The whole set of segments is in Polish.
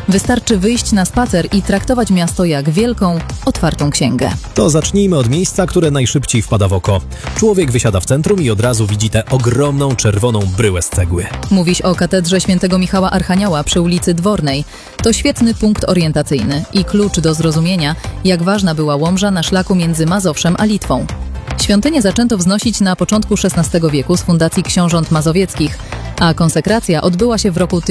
Wystarczy wyjść na spacer i traktować miasto jak wielką, otwartą księgę. To zacznijmy od miejsca, które najszybciej wpada w oko. Człowiek wysiada w centrum i od razu widzi tę ogromną, czerwoną bryłę z cegły. Mówisz o katedrze świętego Michała Archanioła przy ulicy Dwornej. To świetny punkt orientacyjny i klucz do zrozumienia, jak ważna była Łomża na szlaku między Mazowszem a Litwą. Świątynię zaczęto wznosić na początku XVI wieku z fundacji książąt mazowieckich, a konsekracja odbyła się w roku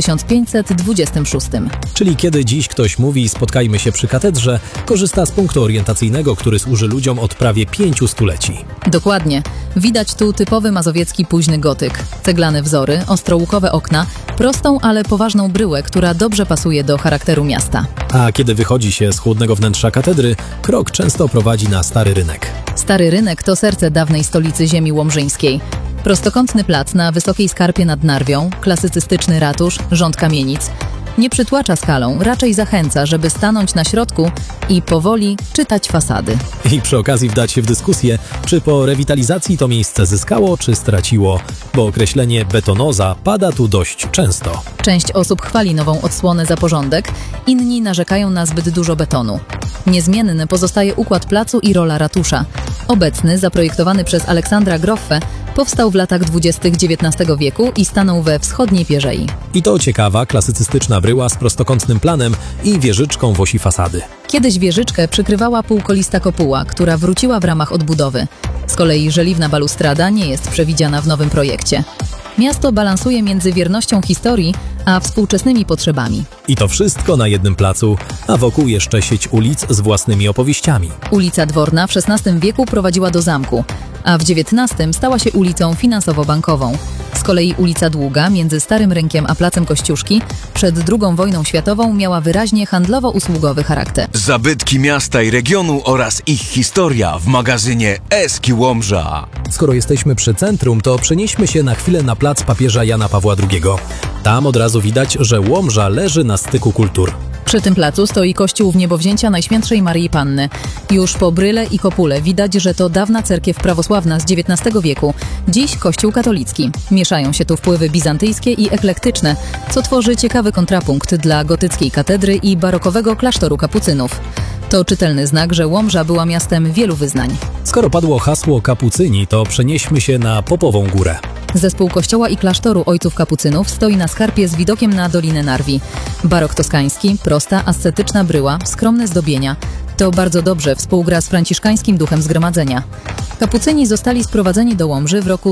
1526. Czyli kiedy dziś ktoś mówi spotkajmy się przy katedrze, korzysta z punktu orientacyjnego, który służy ludziom od prawie 5 stuleci. Dokładnie. Widać tu typowy mazowiecki późny gotyk. Ceglane wzory, ostrołukowe okna, prostą, ale poważną bryłę, która dobrze pasuje do charakteru miasta. A kiedy wychodzi się z chłodnego wnętrza katedry, krok często prowadzi na Stary Rynek. Stary Rynek to serce dawnej stolicy ziemi łomżyńskiej. Prostokątny plac na wysokiej skarpie nad Narwią, klasycystyczny ratusz, rząd kamienic. Nie przytłacza skalą, raczej zachęca, żeby stanąć na środku i powoli czytać fasady. I przy okazji wdać się w dyskusję, czy po rewitalizacji to miejsce zyskało, czy straciło, bo określenie betonoza pada tu dość często. Część osób chwali nową odsłonę za porządek, inni narzekają na zbyt dużo betonu. Niezmienny pozostaje układ placu i rola ratusza. Obecny, zaprojektowany przez Aleksandra Groffę, powstał w latach 20. XIX wieku i stanął we wschodniej pierzei. I to ciekawa, klasycystyczna bryła z prostokątnym planem i wieżyczką w osi fasady. Kiedyś wieżyczkę przykrywała półkolista kopuła, która wróciła w ramach odbudowy. Z kolei żeliwna balustrada nie jest przewidziana w nowym projekcie. Miasto balansuje między wiernością historii a współczesnymi potrzebami. I to wszystko na jednym placu, a wokół jeszcze sieć ulic z własnymi opowieściami. Ulica Dworna w XVI wieku prowadziła do zamku, a w XIX stała się ulicą finansowo-bankową. Z kolei ulica Długa między Starym Rynkiem a Placem Kościuszki przed II wojną światową miała wyraźnie handlowo-usługowy charakter. Zabytki miasta i regionu oraz ich historia w magazynie Eski Łomża. Skoro jesteśmy przy centrum, to przenieśmy się na chwilę na plac papieża Jana Pawła II. Tam od razu widać, że Łomża leży na styku kultur. Przy tym placu stoi kościół Wniebowzięcia Najświętszej Maryi Panny. Już po bryle i kopule widać, że to dawna cerkiew prawosławna z XIX wieku, dziś kościół katolicki. Mieszają się tu wpływy bizantyjskie i eklektyczne, co tworzy ciekawy kontrapunkt dla gotyckiej katedry i barokowego klasztoru kapucynów. To czytelny znak, że Łomża była miastem wielu wyznań. Skoro padło hasło kapucyni, to przenieśmy się na Popową Górę. Zespół kościoła i klasztoru ojców kapucynów stoi na skarpie z widokiem na Dolinę Narwi. Barok toskański, prosta, ascetyczna bryła, skromne zdobienia. To bardzo dobrze współgra z franciszkańskim duchem zgromadzenia. Kapucyni zostali sprowadzeni do Łomży w roku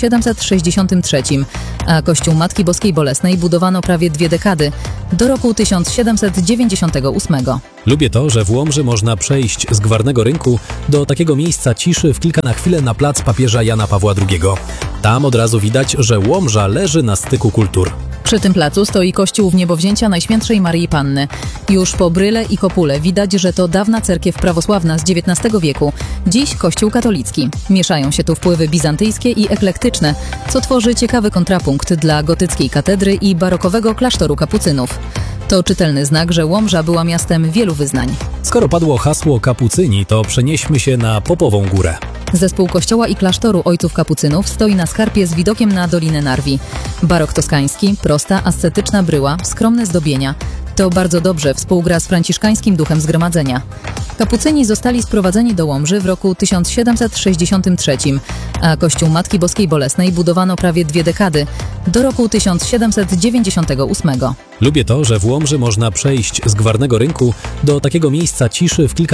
1763, a kościół Matki Boskiej Bolesnej budowano prawie 2 dekady, do roku 1798. Lubię to, że w Łomży można przejść z Gwarnego Rynku do takiego miejsca ciszy w kilka na chwilę na plac papieża Jana Pawła II. Tam od razu widać, że Łomża leży na styku kultur. Przy tym placu stoi kościół Wniebowzięcia Najświętszej Maryi Panny. Już po bryle i kopule widać, że to dawna cerkiew prawosławna z XIX wieku, dziś kościół katolicki. Mieszają się tu wpływy bizantyjskie i eklektyczne, co tworzy ciekawy kontrapunkt dla gotyckiej katedry i barokowego klasztoru kapucynów. To czytelny znak, że Łomża była miastem wielu wyznań. Skoro padło hasło kapucyni, to przenieśmy się na Popową Górę. Zespół kościoła i klasztoru ojców kapucynów stoi na skarpie z widokiem na Dolinę Narwi. Barok toskański, prosta, ascetyczna bryła, skromne zdobienia. To bardzo dobrze współgra z franciszkańskim duchem zgromadzenia. Kapucyni zostali sprowadzeni do Łomży w roku 1763, a kościół Matki Boskiej Bolesnej budowano prawie 2 dekady, do roku 1798. Lubię to, że w Łomży można przejść z Gwarnego Rynku do takiego miejsca ciszy w kilka